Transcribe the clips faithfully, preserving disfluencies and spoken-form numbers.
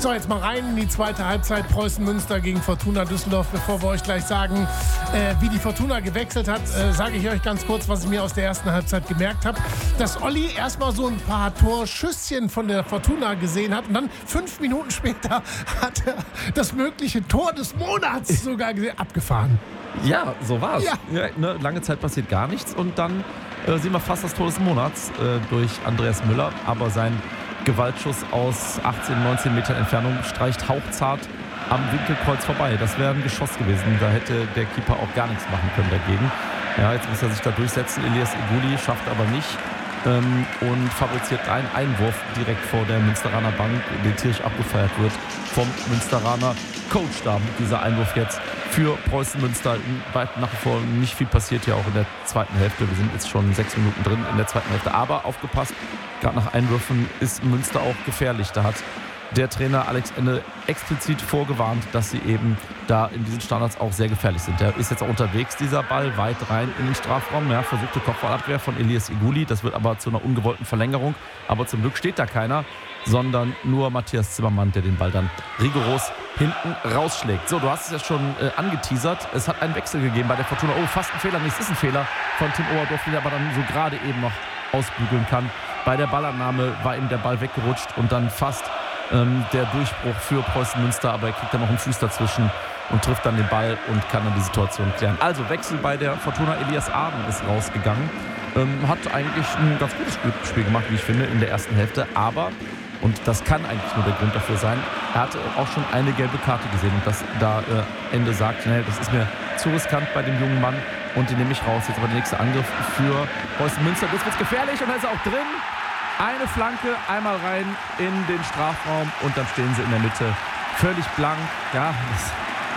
So, jetzt mal rein in die zweite Halbzeit. Preußen-Münster gegen Fortuna Düsseldorf. Bevor wir euch gleich sagen, äh, wie die Fortuna gewechselt hat, äh, sage ich euch ganz kurz, was ich mir aus der ersten Halbzeit gemerkt habe. Dass Olli erstmal so ein paar Torschüsschen von der Fortuna gesehen hat und dann fünf Minuten später hat er das mögliche Tor des Monats sogar gesehen, abgefahren. Ja, so war's. Ja. Ja, ne, lange Zeit passiert gar nichts und dann äh, sehen wir fast das Tor des Monats äh, durch Andreas Müller, aber sein Gewaltschuss aus achtzehn, neunzehn Metern Entfernung streicht hauchzart am Winkelkreuz vorbei. Das wäre ein Geschoss gewesen. Da hätte der Keeper auch gar nichts machen können dagegen. Ja, jetzt muss er sich da durchsetzen. Elias Iguli schafft aber nicht ähm, und fabriziert einen Einwurf direkt vor der Münsteraner Bank, der tierisch abgefeiert wird vom Münsteraner Coach da. Dieser Einwurf jetzt für Preußen Münster. Weit nach wie vor nicht viel passiert hier auch in der zweiten Hälfte. Wir sind jetzt schon sechs Minuten drin in der zweiten Hälfte. Aber aufgepasst, gerade nach Einwürfen ist Münster auch gefährlich. Da hat der Trainer Alex Ende explizit vorgewarnt, dass sie eben da in diesen Standards auch sehr gefährlich sind. Der ist jetzt auch unterwegs, dieser Ball, weit rein in den Strafraum. Ja, versuchte Kopfballabwehr von Elias Iguli. Das wird aber zu einer ungewollten Verlängerung. Aber zum Glück steht da keiner, sondern nur Matthias Zimmermann, der den Ball dann rigoros hinten rausschlägt. So, du hast es ja schon äh, angeteasert. Es hat einen Wechsel gegeben bei der Fortuna. Oh, fast ein Fehler. Nichts ist ein Fehler von Tim Oberdorf, den er aber dann so gerade eben noch ausbügeln kann. Bei der Ballannahme war ihm der Ball weggerutscht und dann fast ähm, der Durchbruch für Preußen Münster. Aber er kriegt dann noch einen Fuß dazwischen und trifft dann den Ball und kann dann die Situation klären. Also Wechsel bei der Fortuna. Elias Aden ist rausgegangen. Ähm, hat eigentlich ein ganz gutes Spiel gemacht, wie ich finde, in der ersten Hälfte. Aber, und das kann eigentlich nur der Grund dafür sein, er hatte auch schon eine gelbe Karte gesehen. Und das da äh, Ende sagt, nee, das ist mir zu riskant bei dem jungen Mann und den nehme ich raus. Jetzt aber der nächste Angriff für Preußen Münster. Jetzt wird es gefährlich und da ist er auch drin. Eine Flanke, einmal rein in den Strafraum und dann stehen sie in der Mitte völlig blank. Ja, das,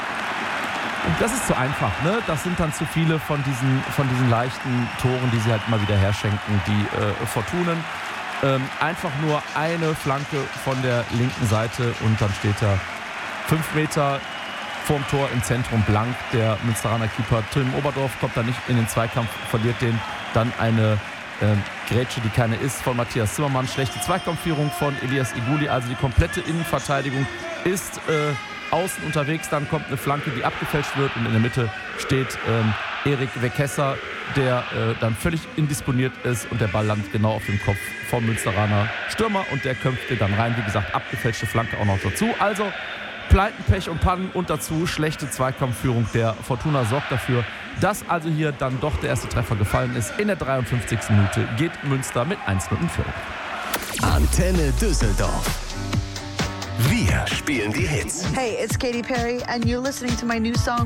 das ist zu einfach, ne? Das sind dann zu viele von diesen, von diesen leichten Toren, die sie halt immer wieder herschenken, die äh, Fortunen. Ähm, einfach nur eine Flanke von der linken Seite und dann steht er fünf Meter vorm Tor im Zentrum blank. Der Münsteraner Keeper Tim Oberdorf kommt da nicht in den Zweikampf, verliert den. Dann eine ähm, Grätsche, die keine ist, von Matthias Zimmermann. Schlechte Zweikampfführung von Elias Iguli. Also die komplette Innenverteidigung ist äh, außen unterwegs. Dann kommt eine Flanke, die abgefälscht wird und in der Mitte steht ähm, Erik Wekesser, der äh, dann völlig indisponiert ist und der Ball landet genau auf dem Kopf vom Münsteraner Stürmer und der köpfte dann rein. Wie gesagt, abgefälschte Flanke auch noch dazu. Also Pleiten, Pech und Pannen und dazu schlechte Zweikampfführung der Fortuna sorgt dafür, dass also hier dann doch der erste Treffer gefallen ist. In der dreiundfünfzigsten Minute geht Münster mit eins null in Führung. Antenne Düsseldorf. Wir spielen die Hits. Hey, it's Katy Perry and you're listening to my new song